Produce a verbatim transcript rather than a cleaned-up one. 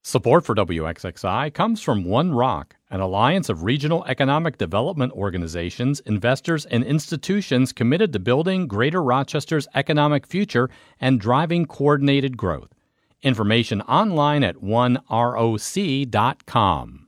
Support for W X X I comes from One Rock, an alliance of regional economic development organizations, investors, and institutions committed to building Greater Rochester's economic future and driving coordinated growth. Information online at one roc dot com.